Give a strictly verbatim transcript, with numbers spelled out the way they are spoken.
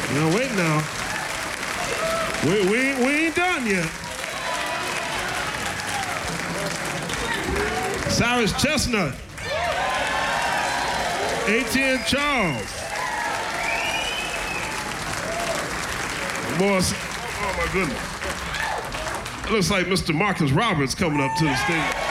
Now, wait now. We, we, we ain't done yet. Cyrus Chestnut. A T N Charles. Boys, oh my goodness. It looks like Mister Marcus Roberts coming up to the stage.